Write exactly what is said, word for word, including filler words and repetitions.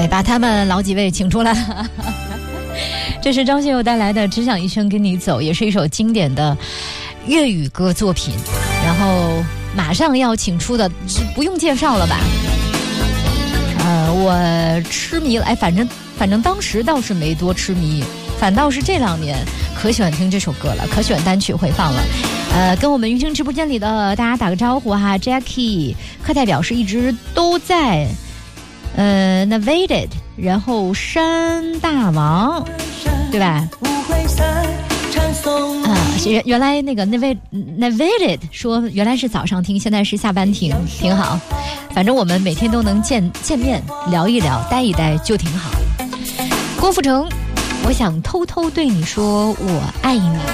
哎，把他们老几位请出来了。这是张学友带来的《只想一生跟你走》，也是一首经典的粤语歌作品。然后马上要请出的不用介绍了吧？呃，我痴迷了，哎，反正反正当时倒是没多痴迷，反倒是这两年可喜欢听这首歌了，可喜欢单曲回放了。呃，跟我们云听直播间里的大家打个招呼哈 ，Jackie 课代表是一直都在，呃 ，Navated， 然后山大王，对吧？啊，原原来那个 Navated 说原来是早上听，现在是下班听，挺好。反正我们每天都能见见面，聊一聊，待一待就挺好。郭富城，我想偷偷对你说我爱你。